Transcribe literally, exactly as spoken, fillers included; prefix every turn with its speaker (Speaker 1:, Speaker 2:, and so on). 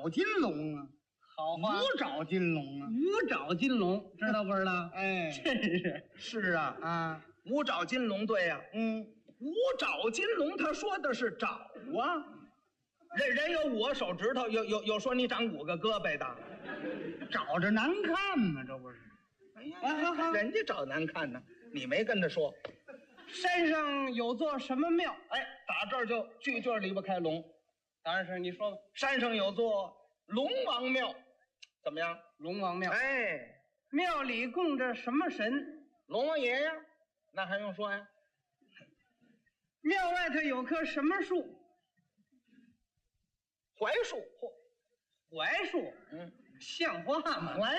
Speaker 1: 爪金龙啊，
Speaker 2: 好话，
Speaker 1: 五爪金龙啊，
Speaker 2: 五爪金龙，知道不知道？
Speaker 1: 哎，
Speaker 2: 真是
Speaker 3: 是啊，
Speaker 1: 啊，
Speaker 3: 五爪金龙，对呀、
Speaker 1: 嗯，
Speaker 3: 五爪金龙，他说的是爪啊。人人有五个手指头，有有有说你长五个胳膊的。
Speaker 1: 找着难看嘛，这不是？
Speaker 3: 哎呀，
Speaker 1: 啊好好
Speaker 3: 人家找难看呢，你没跟他说。
Speaker 2: 山上有座什么庙？
Speaker 3: 哎，打这儿就句句离不开龙。
Speaker 2: 当然是你说吧，
Speaker 3: 山上有座龙王庙，怎么样？
Speaker 2: 龙王庙。
Speaker 3: 哎，
Speaker 2: 庙里供着什么神？
Speaker 3: 龙王爷呀，那还用说呀？
Speaker 2: 庙外头有棵什么树？
Speaker 3: 槐树，
Speaker 2: 槐树，
Speaker 3: 嗯，
Speaker 2: 像话吗？
Speaker 1: 槐